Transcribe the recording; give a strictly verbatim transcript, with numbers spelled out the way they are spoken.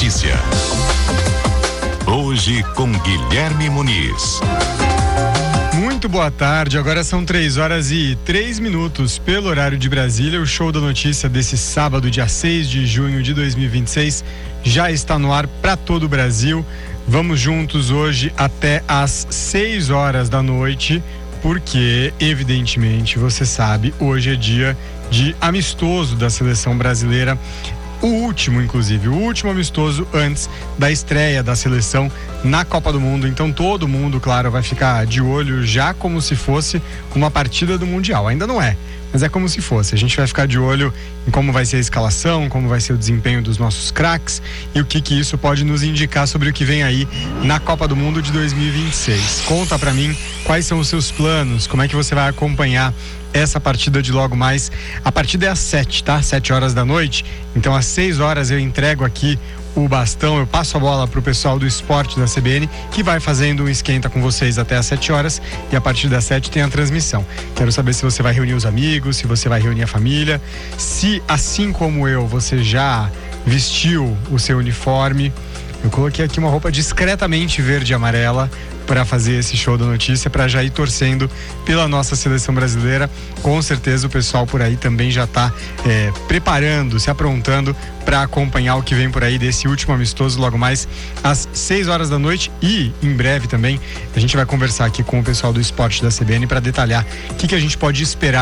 Notícia. Hoje com Guilherme Muniz. Muito boa tarde, agora são três horas e três minutos pelo horário de Brasília. O Show da Notícia desse sábado, dia seis de junho de dois mil e vinte e seis, já está no ar para todo o Brasil. Vamos juntos hoje até às seis horas da noite, porque, evidentemente, você sabe, hoje é dia de amistoso da seleção brasileira. O último, inclusive, o último amistoso antes da estreia da seleção na Copa do Mundo. Então todo mundo, claro, vai ficar de olho já como se fosse uma partida do Mundial. Ainda não é, mas é como se fosse. A gente vai ficar de olho em como vai ser a escalação, como vai ser o desempenho dos nossos craques e o que que isso pode nos indicar sobre o que vem aí na Copa do Mundo de dois mil e vinte e seis. Conta pra mim quais são os seus planos, como é que você vai acompanhar essa partida de logo mais. A partida é às sete, tá? Sete horas da noite. Então às seis horas eu entrego aqui o bastão, eu passo a bola pro pessoal do esporte da C B N, que vai fazendo um esquenta com vocês até às sete horas, e a partir das sete tem a transmissão. Quero saber se você vai reunir os amigos, se você vai reunir a família, se, assim como eu, você já vestiu o seu uniforme. Eu coloquei aqui uma roupa discretamente verde e amarela para fazer esse Show da Notícia, para já ir torcendo pela nossa seleção brasileira. Com certeza o pessoal por aí também já está é, preparando, se aprontando para acompanhar o que vem por aí desse último amistoso logo mais às seis horas da noite. E em breve também a gente vai conversar aqui com o pessoal do esporte da C B N para detalhar o que, que a gente pode esperar